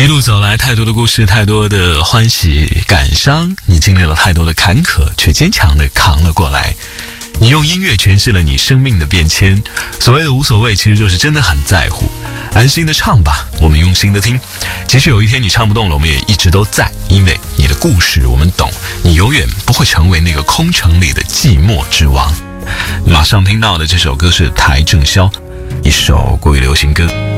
一路走来，太多的故事，太多的欢喜感伤，你经历了太多的坎坷，却坚强地扛了过来。你用音乐诠释了你生命的变迁，所谓的无所谓，其实就是真的很在乎。安心的唱吧，我们用心的听。即使有一天你唱不动了，我们也一直都在，因为你的故事我们懂，你永远不会成为那个空城里的寂寞之王。马上听到的这首歌是邰正宵，一首国语流行歌。